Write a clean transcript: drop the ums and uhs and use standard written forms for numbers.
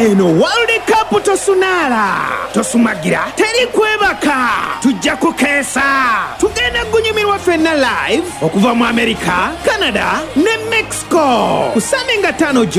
eno World Cup tosunaala tosumagira teri kwebaka tujja kukeesa tugenda kunyumirwa ffenna live okuva mu America, Canada ne Mexico ku Sunday nga 5